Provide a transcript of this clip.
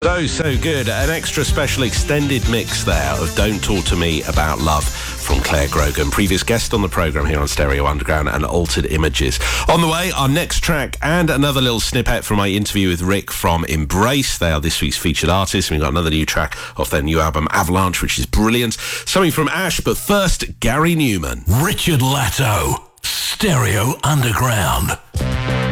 So good. An extra special extended mix there of Don't Talk to Me About Love from Claire Grogan, previous guest on the programme here on Stereo Underground and Altered Images. On the way, our next track and another little snippet from my interview with Rick from Embrace. They are this week's featured artists. We've got another new track off their new album Avalanche, which is brilliant. Something from Ash, but first, Gary Newman. Richard Latto, Stereo Underground.